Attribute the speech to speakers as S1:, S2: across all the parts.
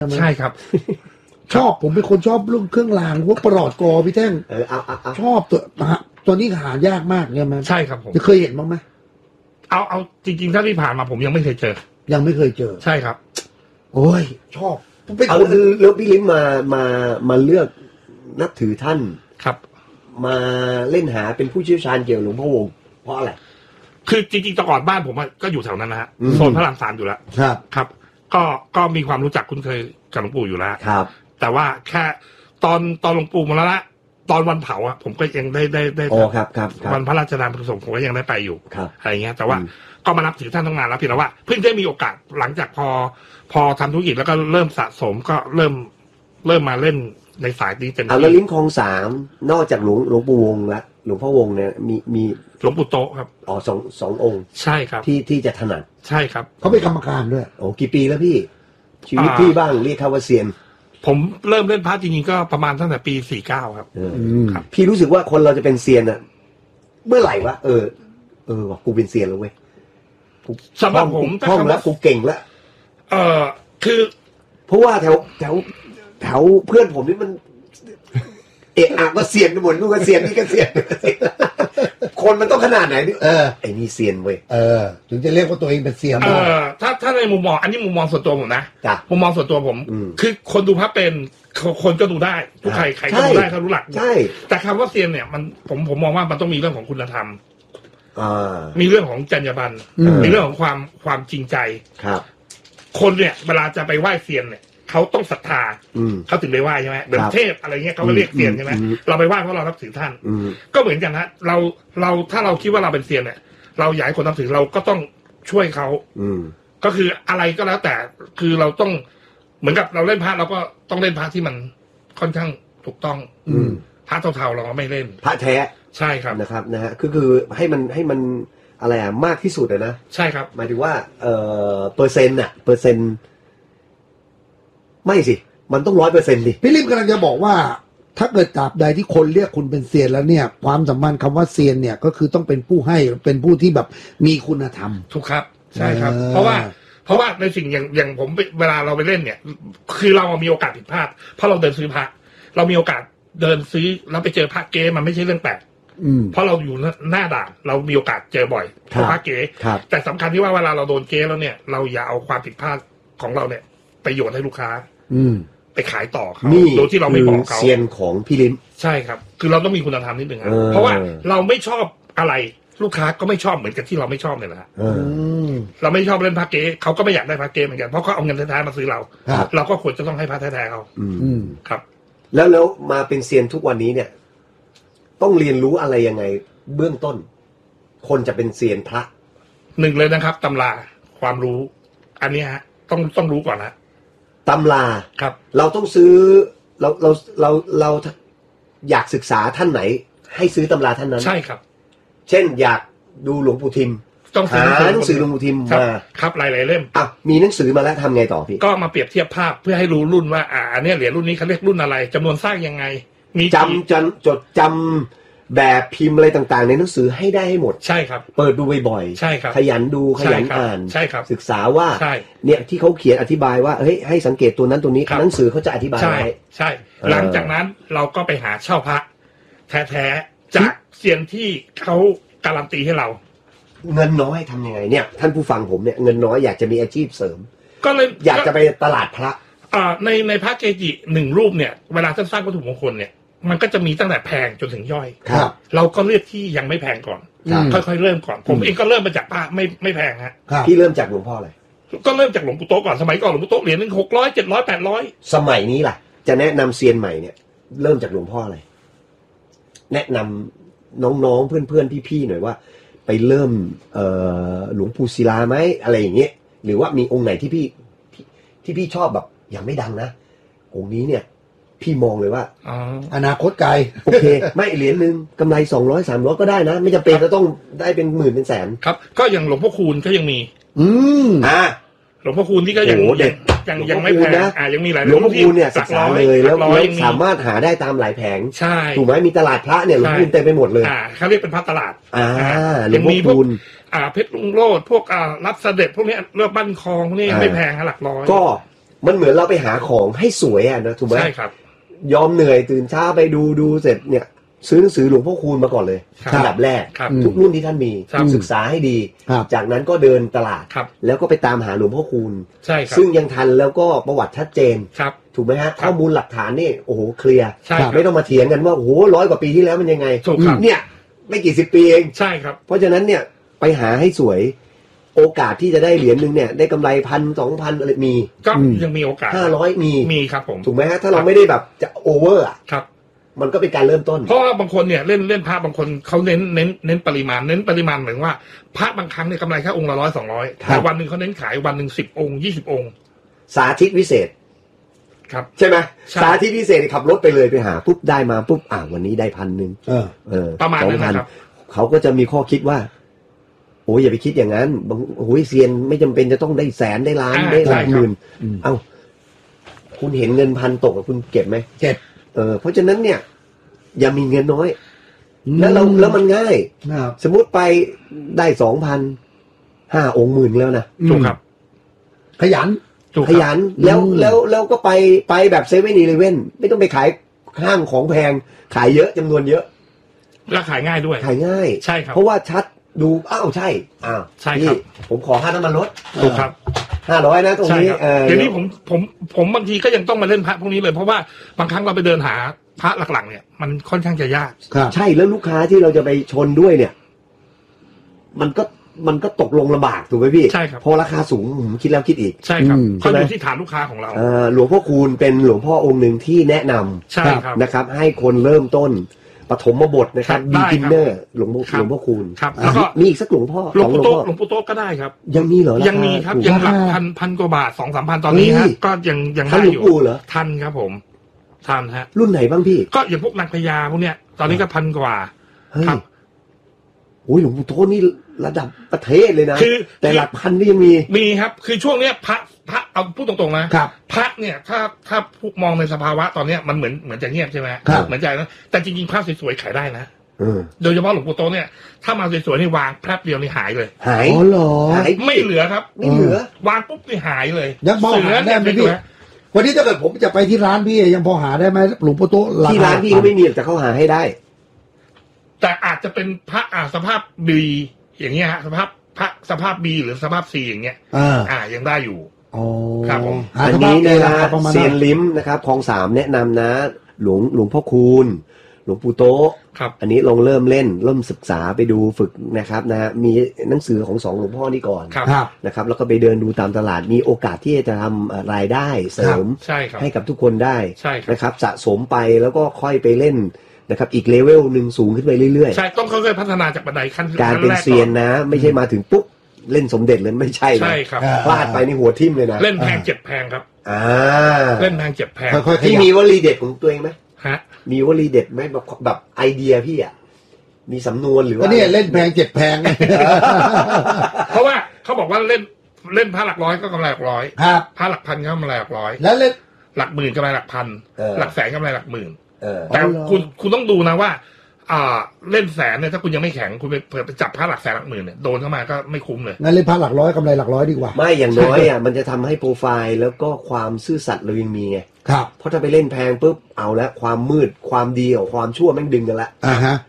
S1: ใช่ครับ
S2: ชอบผมเป็นคนชอบเรื่องเครื่องรางพวกประหลอดกอพี่แท่งชอบตัวนี้หายากมากใช่ไหม
S1: ใช่ครับผม
S2: เคยเห็นบ้างไหม
S1: เอาจริงๆถ้าที่ผ่านมาผมยังไม่เคยเจอใช่ครับ
S2: โอ้ยชอบ
S3: เอาแล้วพี่ลิ้มมาเลือกนับถือท่าน
S1: ครับ
S3: มาเล่นหาเป็นผู้เชี่ยวชาญเกี่ยวกับหลวงพ่อวงเพราะอะไร
S1: คือจริงๆแต่ก่อนบ้านผมก็อยู่แถวนั้นนะฮะโซนพระราม3อยู่แล้วครับก็มีความรู้จักคุ้นเคยกับหลวงปู่อยู่แล้ว
S3: ครับ
S1: แต่ว่าแค่ตอนหลวงปู่มาแล้วละตอนวันเผาอ่ะผมก็ยังได้
S3: ครับ
S1: วันพระราชทานเพลิงศพผมก็ยังได้ไปอยู่อะไรเงี้ยแต่ว่าก็มานับถือท่านตั้งนานแล้วเพียงแต่ว่าเพิ่งได้มีโอกาสหลังจากพอทำธุรกิจแล้วก็เริ่มสะสมก็เริ่มมาเล่นในสายนี้เต็มที่
S3: แล้วลิ้มคลอง3นอกจากหลวงปู่วงและหลวงพ่อวงเนี่ยมี
S1: หลวงปู่โตครับ
S3: สององค์
S1: ใช่ครับ
S3: ที่จะถนัด
S1: ใช่ครับ
S2: เขาเป็นกรรมการด้วย
S3: โอ้กี่ปีแล้วพี่ชีวิตพี่บ้างเรียกเขาว่าเซียน
S1: ผมเริ่มเล่นพระจริงๆก็ประมาณตั้งแต่ปี49ครับ
S3: ครับพี่รู้สึกว่าคนเราจะเป็นเซียนอะเมื่อไหร่วะว่ากูเป็นเซียนแล้วเว้ย
S1: สำหรับผม
S3: ท่องแล้วกูเก่งแล้ว
S1: คือ
S3: เพราะว่าแถวเพื่อนผมนี่มันก็เซียนไปหมดนู่นก็เซียนนี่ก็เซียนคนมันต้องขนาดไหนนี่ไอ้นี่เซียนเว้ย
S2: ถึงจะเรียกว่าตัวเองเป็นเซียน
S1: ถ้าในมุมมองอันนี้มุมมองส่วนตัวผมนะมุมมองส่วนตัวผม
S3: คือ
S1: คนดูพระเป็นคนก็ดูได้ทุกใครก็ดูได้เขารู้หลัก
S3: ใช่
S1: แต่คำว่าเซียนเนี่ยมันผมมองว่ามันต้องมีเรื่องของคุณธรรมมีเรื่องของจรรยาบรรณมีเรื่องของความจริงใจ
S3: ครับ
S1: คนเนี่ยเวลาจะไปไหว้เซียนเนี่ยเขาต้องศรัทธาเขาถึงไปไหว้ใช่ไหมเหมือนเทพอะไรเงี้ยเขาก็เรียกเซียนใช่ไหมเราไปไหว้เพราะเรานับถือท่านก็เหมือนกันนะเราถ้าเราคิดว่าเราเป็นเซียนเนี่ยเราอยากให้คนนับถือเราก็ต้องช่วยเขาก็คืออะไรก็แล้วแต่คือเราต้องเหมือนกับเราเล่นพระเราก็ต้องเล่นพระที่มันค่อนข้างถูกต้องพระเท่าๆเราก็ไม่เล่น
S3: พระแท้
S1: ใช่ครับ
S3: นะครับนะฮะคือให้มันอะไรมากที่สุดนะ
S1: ใช่ครับ
S3: หมายถึงว่าเปอร์เซ็นต์ไม่สิมันต้อง100%ดิ
S2: พี่ลิมกำลังจะบอกว่าถ้าเกิดตราบใดที่คนเรียกคุณเป็นเซียนแล้วเนี่ยความสัมพันธ์คำว่าเซียนเนี่ยก็คือต้องเป็นผู้ให้เป็นผู้ที่แบบมีคุณธรรม
S1: ถูกครับใช่ครับเพราะว่าในสิ่งอย่างผมเวลาเราไปเล่นเนี่ยคือเรามีโอกาสผิดพลาดเพราะเราเดินซื้อพระเรามีโอกาสเดินซื้อแล้วไปเจอพระเก๊มันไม่ใช่เรื่องแปลกเพราะเราอยู่หน้าด่านเรามีโอกาสเจอบ่อยเพราะพระเก๊แต่สำคัญที่ว่าเวลาเราโดนเก๊แล้วเนี่ยเราอย่าเอาความผิดพลาดของเราเนี่ยไปโยนให้ลูกค้าไปขายต่อเขาโดยที่เราไม่บอกเขา
S3: เซียนของพี่ลิ้ม
S1: ใช่ครับคือเราต้องมีคุณธรรมนิดนึงครับเพราะว่าเราไม่ชอบอะไรลูกค้าก็ไม่ชอบเหมือนกับที่เราไม่ชอบเนี่ยแหละเราไม่ชอบเล่นพระเก๊เขาก็ไม่อยากได้พระเก๊เหมือนกันเพราะเขาเอาเงินแท้ๆมาซื้อเราก็ควรจะต้องให้พระแท้ๆเขาครับ
S3: แล้วมาเป็นเซียนทุกวันนี้เนี่ยต้องเรียนรู้อะไรยังไงเบื้องต้นคนจะเป็นเซียนพระ
S1: หนึ่งเลยนะครับตำราความรู้อันนี้ฮะต้องรู้ก่อนนะ
S3: ตำรา
S1: ครับ
S3: เราต้องซื้อเราอยากศึกษาท่านไหนให้ซื้อตำราท่านนั้น
S1: ใช่ครับ
S3: เช่นอยากดูหลวงปู่ทิม
S1: ต้อง
S3: หาหนังสือหลวงปู่ทิมมา
S1: ครับหลายๆเล่ม
S3: มีหนังสือมาแล้วทำไงต่อพี่
S1: ก็มาเปรียบเทียบภาพเพื่อให้รู้รุ่นว่าอันนี้เหรียญรุ่นนี้เขาเรียกรุ่นอะไรจำนวนสร้างยังไงมี
S3: จดจำแบบพิมพ์อะไรต่างๆในหนังสือให้ได้ให้หมด
S1: ใช่ครับ
S3: เปิดดูบ่อย
S1: ๆใช่ครับ
S3: ขยันดูขยันอ่าน
S1: ใช่ครับ
S3: ศึกษาว่าเนี่ยที่เขาเขียนอธิบายว่าเฮ้ยให้สังเกตตัวนั้นตัวนี้หนังสือเขาจะอธิบายไว้
S1: ใช่หลังจากนั้นเราก็ไปหาเช่าพระแท้ๆจากเซียนที่เขาการันตีให้เรา
S3: เงินน้อยทำยังไงเนี่ยท่านผู้ฟังผมเนี่ยเงินน้อยอยากจะมีอาชีพเสริม
S1: ก็เลย
S3: อยากจะไปตลาดพระ
S1: ในพระเกจิ1รูปเนี่ยเวลาท่านสร้างวัตถุมงคลเนี่ยมันก็จะมีตั้งแต่แพงจนถึงย่อยเราก็เลือกที่ยังไม่แพงก่อนค่อยๆเริ่มก่อนผมเองก็เริ่มมาจากป้าไม่แพงฮะ
S3: พี่เริ่มจากหลวงพ่ออะไร
S1: ก็เริ่มจากหลวงปู่โตก่อนสมัยก่อนหลวงปู่โตเหรียญนึง600 700 800
S3: สมัยนี้ล่ะจะแนะนำเซียนใหม่เนี่ยเริ่มจากหลวงพ่ออะไรแนะนำน้องๆเพื่อนๆพี่ๆหน่อยว่าไปเริ่มหลวงปู่ศิลาไหมอะไรอย่างเงี้ยหรือว่ามีองค์ไหนที่พี่ชอบแบบยังไม่ดังนะองค์นี้เนี่ยพี่มองเลยว่า
S2: อนาคตไกล
S3: โอเคไม่เหรียญนึงกำไร200 300ก็ได้นะไม่จำเป็นจะต้องได้เป็นหมื่นเป็นแสน
S1: ครับก็อย่างหลวงพ่อคูณก็ยังมีหลวงพ่อคูณที่ก็ยังไม่แพงยังมีหลาย
S3: หลวงพ่อคูณเนี่ยศึกษาเลยแล้วสามารถหาได้ตามหลายแผง
S1: ใช่
S3: ถูกไหมมีตลาดพระเนี่ยหลวงพ่อคูณเต็มไปหมดเลย
S1: เขาเรียกเป็นพระตลาด
S3: ยังมีพวก
S1: เพชรลุงโลดพวกรับเสด็จพวกนี้เลือกบ้านคลองพวกนี้ไม่แพงหลักร้อย
S3: ก็มันเหมือนเราไปหาของให้สวยอ่ะนะถูกไหม
S1: ใช่ครับ
S3: ยอมเหนื่อยตื่นเช้าไปดูเสร็จเนี่ยซื้อหนังสือหลวงพ่อคูณมาก่อนเลย
S1: ครับ
S3: อันดับแรก
S1: ครับ
S3: ทุกรุ่นที่ท่านมี
S1: ครับ
S3: ศึกษาให้ดี
S2: ครับ
S3: จากนั้นก็เดินตลาด
S1: ครับ
S3: แล้วก็ไปตามหาหลวงพ่อคูณ
S1: ใช่ครับ
S3: ซึ่งยังทันแล้วก็ประวัติชัดเจน
S1: ครับ
S3: ถูกไหมฮะ
S1: ครับ
S3: ข้อมูลหลักฐานนี่โอ้โหเคลียร์
S1: ใช่ครับ
S3: ไม่ต้องมาเถียงกันว่าโอ้โห100 กว่าปีที่แล้วมันยังไง
S1: ถูกครับ
S3: เนี่ยไม่กี่สิบปีเอง
S1: ใช่ครับ
S3: เพราะฉะนั้นเนี่ยไปหาให้สวยโอกาสที่จะได้เหรียญนึงเนี่ยได้กำไร1,000-2,000อะไรมี
S1: ก็ยังมีโอกาส
S3: 500มี
S1: ครับผม
S3: ถูกไหมฮะถ้าเราไม่ได้แบบจะโอเวอร์อ่ะ
S1: ครับ
S3: มันก็เป็นการเริ่มต้น
S1: เพราะว่าบางคนเนี่ยเล่นพระบางคนเขาเน้นปริมาณหมายว่าพระบางครั้งเนี่ยกำไรแค่องค์ละ100-200แต่วันหนึ่งเขาเน้นขายวันหนึ่ง10 องค์20 องค์
S3: สาธิตวิเศษ
S1: ครับ
S3: ใช่ไหม
S1: ใช่
S3: สาธิตวิเศษขับรถไปเลยไปหาปุ๊บได้มาปุ๊บวันนี้ได้1,000
S1: ประมาณนั้นนะครับ
S3: เขาก็จะมีข้อคิดว่าโอ้ยอย่าไปคิดอย่างนั้นบางโอ้ยเซียนไม่จำเป็นจะต้องได้แสนได้ล้านได้หลักหมื่นเอ้าคุณเห็นเงิน1,000ตกคุณเก็บไหม
S2: เก็บ
S3: เพราะฉะนั้นเนี่ย อย่ามีเงินน้อย แล้วมันง่าย
S2: ครับ
S3: สมมุติไปได้2,000 5 องค์10,000แล้วนะ
S1: ถูกครับ
S2: ขยัน
S1: ถูก
S3: ข
S1: ครับ
S3: ยันแล้วก็ไปแบบเซเว่นอีเลฟเว่นไม่ต้องไปขายห้างของแพงขายเยอะจำนวนเยอะ
S1: และขายง่ายด้วย
S3: ขายง่าย
S1: ใช่ครับ
S3: เพราะว่าชัดดูใช่
S1: ใช่ครับ
S3: พี่ผมขอค่าน้ำมันรถ
S1: ถูกครับ
S3: 500นะตรง
S1: ใช่
S3: นี้
S1: ครับเดี๋ยวนี้ผมบางทีก็ยังต้องมาเล่นพระพวกนี้เลยเพราะว่าบางครั้งเราไปเดินหาพระหลักๆเนี่ยมันค่อนข้างจะยาก
S2: ครับ
S3: ใช่แล้วลูกค้าที่เราจะไปชนด้วยเนี่ย มันก็ตกลงลำบากถูกไหมพี่
S1: ใช่ครับ
S3: พอราคาสูงคิดแล้วคิดอีก
S1: ใช่ครับ
S2: อืม
S1: ก็อยู่ที่ฐานลูกค้าของเรา
S3: หลวงพ่อคูณเป็นหลวงพ่อองค์หนึ่งที่แนะนำ
S1: ใช่ครับ
S3: นะครับ ให้คนเริ่มต้นปฐมบทนะครับ
S1: ได้
S3: บี
S1: ครับ
S3: กินเนอร์หลวง
S1: ครับ
S3: พ่อคูณ
S1: ครับแล้วก็
S3: มีอีกสักหลวงพ่อ
S1: หลวง
S3: ส
S1: ปู่
S3: อ
S1: โต๊ะหลวงปู่โต๊ะก็ได้ครับ
S3: ยังมีเหรอ
S1: ยังมีครับ
S3: าา
S1: ยังหลัก
S2: ราคา
S1: พันกว่าบาท 2-3 พันตอนนี้ฮะ
S3: เฮ้ย
S1: ก็ยัง
S3: ท่าน
S1: ได้
S3: หลว
S1: อง ยู่
S3: ปู่เหรอ
S1: ทันครับผมทันฮะ
S3: รุ่นไหนบ้างพี่
S1: ก็อย่างพวกนางพญาพวกเนี้ยตอนนี้ก็พันกว่า
S3: เฮ้ย
S1: ครับ
S3: โอ้ยหลวงปู่โตนี่ระดับประเทศเลยนะ
S1: คือ
S3: แต่หลักพันนี่ยังมี
S1: มีครับ คือช่วงเนี้ยพระเอาพูดตรงๆนะครับ พระเนี่ยถ้ามองในสภาวะตอนเนี้ยมันเหมือนจะเงียบใช่ไหม
S2: ครับ
S1: เหมือนใจนะแต่จริงๆพระสวยๆขายได้นะ
S3: เออ
S1: โดยเฉพาะหลวงปู่โตเนี่ยถ้ามาสวยๆนี่วางแป๊บเดียวนี่หายเลย
S3: หาย
S2: อ๋อเหรอ
S3: หาย
S1: ไม่เหลือครับ
S3: ไม่เหลือ
S1: วางปุ๊บนี่หายเลย
S2: ยังพอหาได้ไหมพี่
S1: เสือเนี่ย
S2: วันนี้ถ้าเกิดผมจะไปที่ร้านพี่ยังพอหาได้ไหมหลวงพ่อโตะค
S3: ที่ร้านพี่ก็ไม่มีแต่เขาหาให้ได้
S1: แต่อาจจะเป็นพระสภาพบีอย่างเงี้ยฮะสภาพบีหรือสภาพซีอย่างเงี้ย ยังได้อยู่
S2: อ๋อ
S1: ครับผม
S2: หา
S3: อัน
S2: สภา
S3: นี้
S2: พใน
S3: นะ
S2: ราคาประมาณ
S3: เซีย
S2: นั้น น
S3: ลิ้มนะครับคลอง3แนะนำนะ หลวงพ่อคูณหลวงปู่โต๊ะ
S1: ครับ
S3: อันนี้ลองเริ่มเล่นเริ่มศึกษาไปดูฝึกนะครับนะมีหนังสือของ2หลวงพ่อนี่ก่อน
S1: ครับ
S2: ครับ
S3: นะครับ แล้วก็ไปเดินดูตามตลาดมีโอกาสที่จะทำรายได้เสริม
S1: ใช่ครับ
S3: ให้กับทุกคนได้
S1: ใช่ครับ
S3: นะครับสะสมไปแล้วก็ค่อยไปเล่นนะครับอีกเลเวลหนึ่งสูงขึ้นไปเรื่อย
S1: ใช่ต้องค่อยๆพัฒนาจากบันไดขั้น
S3: ๆ การเป็น
S1: แก
S3: เซียนนะ ไม่ใช่มาถึงปุ๊บเล่นสมเด็จเลยไม่ใช่นะ
S1: ใช่ครับ
S3: พลาดไปในหัวทิ่มเลยนะ
S1: เล่นแพงเจ็บแพงครับ
S3: อ่า
S1: เล่นแพงเจ็บแพง
S2: ค่อยๆข
S3: พี่
S2: ยับ
S3: มีวลีเด็ดของตัวเองไหม
S1: ฮะ
S3: มีวลีเด็ดไหมแบบไอเดียพี่อ่ะมีสำนวนหรือ
S2: ก็
S3: ว่า
S2: เนี่ยเล่นแพงเจ็บแพง
S1: เพราะว่าเขาบอกว่าเล่นพระหลักร้อยก็กำไรหลักร้อย
S2: ครับ
S1: พระหลักพันก็กำไรหลักร้อย
S2: แล้วเล่น
S1: หลักหมื่นกำไรหลักพันหลักแสนกำไรหลักหมื่น
S3: เออ
S1: แต่
S2: อ๋อเหรอ
S1: คุณต้องดูนะว่า เล่นแสนเนี่ยถ้าคุณยังไม่แข็งคุณไปเปิดไปจับพระหลักแสนหลักหมื่นเนี่ยโดนเข้ามาก็ไม่คุ้มเลย
S2: งั้นเล่นพันหลักร้อยกำไรหลักร้อยดีกว่า
S3: ไม่อย่างน้อยอ่ะมันจะทำให้โปรไฟล์แล้วก็ความซื่อสัตย์เรายังมีไง
S2: ครับ
S3: เพราะถ้าไปเล่นแพงปุ๊บเอาละความมืดความดีกับความชั่วแม่งดึงกันละ
S2: ฮะ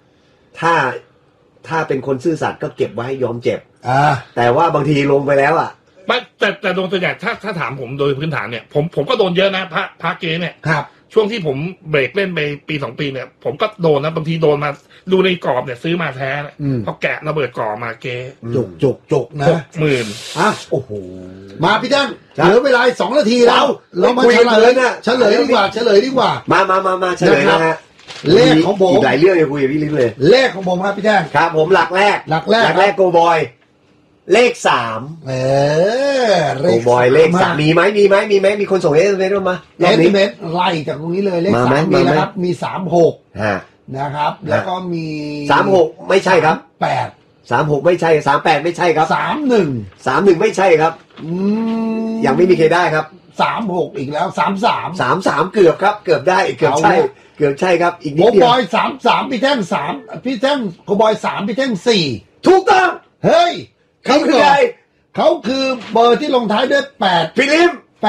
S3: ถ้าเป็นคนซื่อสัตย์ก็เก็บไว้ยอมเจ็บ
S2: อ่า
S3: แต่ว่าบางทีลงไปแล้วอ่ะ
S1: ไม่แต่โดนตัวใหญ่ถ้าถามผมโดยพื้นฐานเนี่ยผมก็โดนเยอะนะพระเกเนี่ย
S2: ครับ
S1: ช่วงที่ผมเบรกเล่นไปปี2 ปีเนี่ยผมก็โดนนะบางทีโดนมาดูในกรอบเนี่ยซื้อมาแท้นะ
S2: อืม
S1: พอแกะระเบิดกรอบมาเก
S2: จุกนะ
S1: 60,000
S2: อ่ะ
S3: โอ้โห
S2: มาพี่ดั้ง
S3: ครับ
S2: เหลือเวลาอีก2 นาทีแล้ว เรามา
S3: คุย
S2: เฉ
S3: กัน
S2: ล
S3: เลย ยนะ
S2: เฉลยดีกว่าเฉลยดีกว่า
S3: มาเฉลยนะฮะ
S2: เลขของผม
S3: อีกหลายเรื่องจะคุยกับพี่ลิ้มเลย
S2: เลขของผมครับพี่แจ้ง
S3: ครับผมหลักแรก
S2: หลักแรก
S3: โกบอย เลข3
S2: เล
S3: โก
S2: ข
S3: บอยเลข3มีไหมมีคนส่งเอสเอ็มเอสมาร
S2: เล
S3: อบ
S2: ข
S3: นี้
S2: เมตรไล่จากตรงนี้เลยเลข
S3: มาไหม
S2: 3มี
S3: มาไหม
S2: นะครับมี36
S3: ฮะ
S2: นะครับ แล้วก็มี
S3: 36ไม่ใช่ครับ
S2: 8
S3: 36ไม่ใช่38ไม่ใช่ครับ
S2: 31
S3: 31ไม่ใช่ครับ ยังไม่มีใครได้ครับ
S2: 36อีกแล้ว33
S3: 33เกือบครับเกือบได้เกือบใช่
S2: เอาละ
S3: เกือบใช่ครับอีกนิ
S2: โก
S3: ดเดีย
S2: บ
S3: ว
S2: อย33พี่แท่ง3พี่แท่งโกบอย3พี่แท่ง4
S3: ถูกต้อง
S2: เฮ้ย
S3: เขาคือใคร
S2: เขาคือเบอร์ที่ลงท้ายด้วย8
S3: พี่ลิม
S2: 8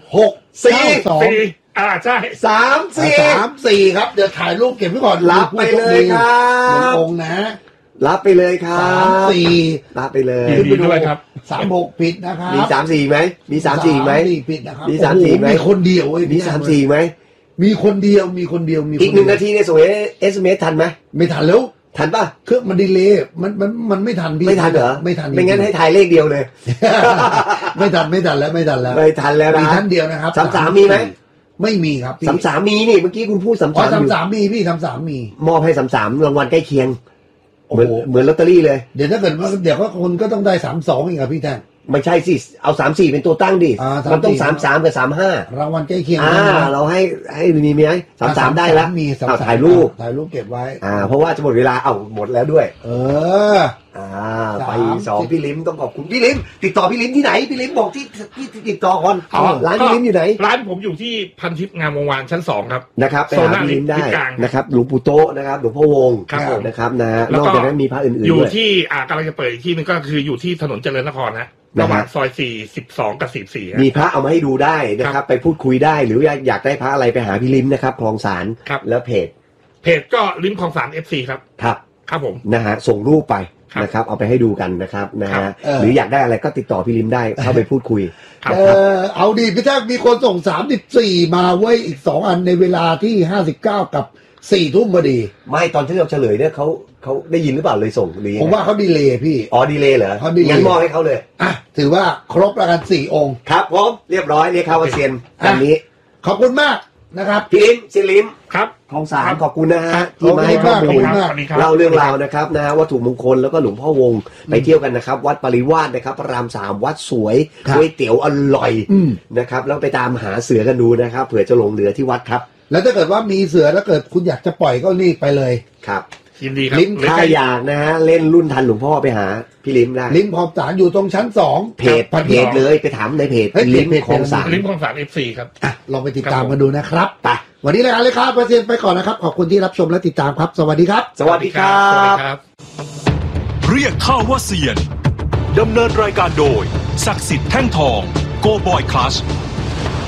S2: 692
S1: ใช่
S3: 34
S2: ครับเดี๋ยวถ่ายรูปเก็บไว้ก่อน
S3: รับไปเลยครับ
S2: องค์นะ
S3: รับไปเลยครับ
S2: 34
S3: รับไปเลย
S1: ยินดีด้วยครับ
S2: 36ผิดนะครับ
S3: มี34ไหมมี34ไหม
S2: ผิดนะครับ
S3: มี34ไหม
S2: มีคนเดียวเว้ย
S3: มี34ไหม
S2: มีคนเดียว
S3: อีก1 นาทีเนี่ยส่งSMS ทันไหม
S2: ไม่ทันแล้ว
S3: ทันป่ะ
S2: เครื่องมันดีเลย์มันไม่ทันพี่
S3: ไม่ทันเหรอ
S2: ไม่ทัน
S3: ไม่งั้นให้ถ่ายเลขเดียวเลย
S2: ไม่ทันแล้ว
S3: ไม่ทันแล้วนะ
S2: มีท่านเดียวนะครับ
S3: 33มีไหม
S2: ไม่มีครับพี่
S3: 33มีนี่เมื่อกี้คุณพูด33
S2: อ๋อ
S3: อยู่
S2: 33มีพี่33มี
S3: มอบให้33รางวัลใกล้เคียง
S2: โอ้
S3: เห
S2: โห
S3: มือนลอตเตอรี่เลย
S2: เดี๋ยวถ้าเกิดว่าเดี๋ยวก็คนก็ต้องได้32อีกครับพี่แท่ง
S3: ไม่ใช่สิเอา34เป็นตัวตั้งดิ มันต้อง33กับ35
S2: รางวัลใกล้เคียง
S3: เราให้มีไหม33ได้แล้ว
S2: มี
S3: เอาถ่ายรูป
S2: เก็บไว้
S3: เพราะว่าจะหมดเวลาหมดแล้วด้วย ไป 2พี่ลิ้มต้องขอบคุณพี่ลิ้มติดต่อพี่ลิ้มที่ไหนพี่ลิ้มบอกที่ติดต่อก่อนร้านพี่ลิ้มอยู่ไหน
S1: ร้านผมอยู่ที่พันทิพย์งามวงวานชั้น 2ครับ
S3: นะครับไปหาพี่ลิ้มได้นะครับหลวงปู่โตนะครับหลวงพ่อวงนะครับนะนอกจากนั้นมีพระอื่นๆ
S1: อยู่
S3: ด้วย
S1: ที่กำลังจะเปิดอีกที่นึงก็คืออยู่ที่ถนนเจริญนครนะระหว่างซอย42กับ44
S3: มีพระเอามาให้ดูได้นะครับไปพูดคุยได้หรืออยากได้พระอะไรไปหาพี่ลิ้มนะครับคลองสารแล้วเพจ
S1: ก็ลิ้มคลองสาร FC ครับครับผม
S3: นะฮะส่งรูปไปนะครับเอาไปให้ดูกันนะครับนะฮะหรืออยากได้อะไรก็ติดต่อพี่ลิ้มได้เข้าไปพูดคุย
S2: เอาดีพี่แท้มีคนส่ง34มาเว้ยอีก2อันในเวลาที่59กับ4 ทุ่มพอดี
S3: ไม่ตอนที่เราเฉลยเนี่ยเขาได้ยินหรือเปล่าเลยส่งหรือ
S2: ผมว่าเขาดีเลย์พี่
S3: ดีเลย์เหรองั้นมอบให้เขาเลย
S2: ถือว่าครบแล้วกัน4 องค์
S3: ครับผมเรียบร้อยเรียกเขาว่าเซียนอันนี้
S2: ขอบคุณมากนะครับ
S3: พี่ลิ้มเซียนลิ้ม
S1: ครับ
S3: คลองสารขอบคุณนะฮะที่มาให้ข้อมูลเล่าเรื่องราวนะครับนะวัตถุมงคลแล้วก็หลวงพ่อวงไปเที่ยวกันนะครับวัดปริวาสนะครับพระราม3วัดสวยก๋วยเตี๋ยวอร่อยนะครับแล้วไปตามหาเสือกันดูนะครับเผื่อจะหลงเหลือที่วัดครับ
S2: แล้วถ้าเกิดว่ามีเสือแล้วเกิดคุณอยากจะปล่อยก็รีบไปเลย
S3: ครับ
S1: ยินดีครับ
S3: ลิ้มถ้าอยากนะฮะเล่นรุ่นทันหลวงพ่อไปหาพี่ลิ้มได้
S2: ลิ้มคลองสารอยู่ตรงชั้น2
S3: เพจเลยไปถามในเพจลิ้มคลองสาร
S1: ลิ้มคลองสาร FC ครับ
S2: ลองไปติดตามกันดูนะครับ
S3: ไป
S2: วันนี้รายการเลยครับเปอร์เซ็นต์ไปก่อนนะครับขอบคุณที่รับชมและติดตามครับสวัสดีครับ
S3: สวัสดีครับ
S4: เรียกข้าว่าเซียนดำเนินรายการโดยศักดิ์สิทธิ์แท่งทองโกบอยคลัช